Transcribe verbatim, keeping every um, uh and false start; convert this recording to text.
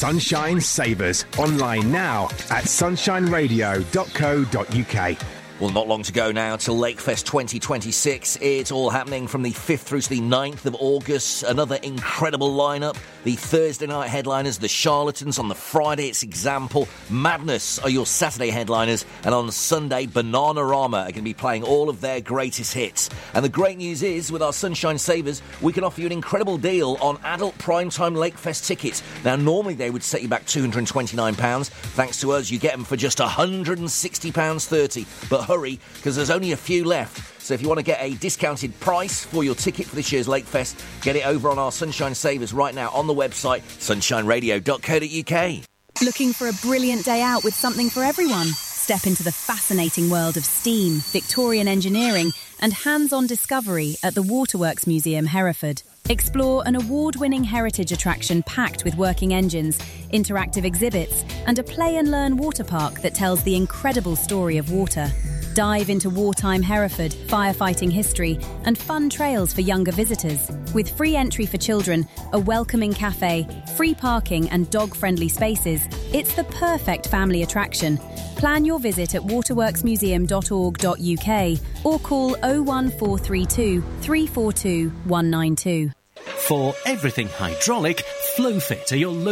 Sunshine Savers. Online now at sunshine radio dot co dot uk. Well, not long to go now till Lakefest twenty twenty-six. It's all happening from the fifth through to the ninth of August. Another incredible lineup. The Thursday night headliners, the Charlatans. On the Friday, it's Example. Madness are your Saturday headliners. And on Sunday, Bananarama are going to be playing all of their greatest hits. And the great news is, with our Sunshine Savers, we can offer you an incredible deal on adult primetime Lakefest tickets. Now, normally they would set you back two hundred twenty-nine pounds. Thanks to us, you get them for just one hundred sixty pounds thirty. But hurry, because there's only a few left. So if you want to get a discounted price for your ticket for this year's Lakefest, get it over on our Sunshine Savers right now on the website sunshine radio dot co dot uk. Looking for a brilliant day out with something for everyone? Step into the fascinating world of steam, Victorian engineering and hands-on discovery at the Waterworks Museum, Hereford. Explore an award-winning heritage attraction packed with working engines, interactive exhibits and a play-and-learn water park that tells the incredible story of water. Dive into wartime Hereford, firefighting history and fun trails for younger visitors. With free entry for children, a welcoming cafe, free parking and dog-friendly spaces, it's the perfect family attraction. Plan your visit at waterworks museum dot org dot uk or call oh one four three two, three four two, one nine two. For everything hydraulic, FlowFit are your